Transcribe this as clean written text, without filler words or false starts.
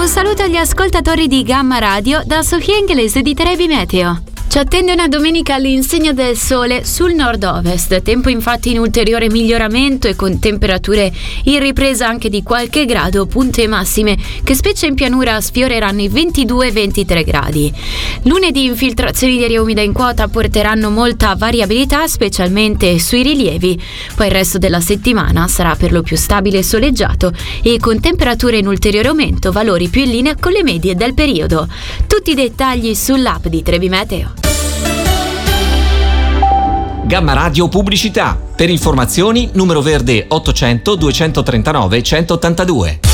saluto agli ascoltatori di Gamma Radio da Sofia Inglese di Trebi Meteo. Ci attende una domenica all'insegna del sole sul nord-ovest, tempo infatti in ulteriore miglioramento e con temperature in ripresa anche di qualche grado, punte massime che specie in pianura sfioreranno i 22-23 gradi. Lunedì infiltrazioni di aria umida in quota porteranno molta variabilità, specialmente sui rilievi, poi il resto della settimana sarà per lo più stabile e soleggiato e con temperature in ulteriore aumento, valori più in linea con le medie del periodo. Tutti i dettagli sull'app di Trebi Meteo. Gamma Radio Pubblicità. Per informazioni numero verde 800 239 182.